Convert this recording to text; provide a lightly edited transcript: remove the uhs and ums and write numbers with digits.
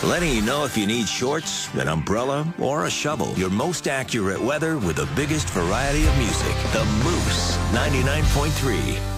letting you know if you need shorts, an umbrella, or a shovel. Your most accurate weather with the biggest variety of music. The Moose 99.3.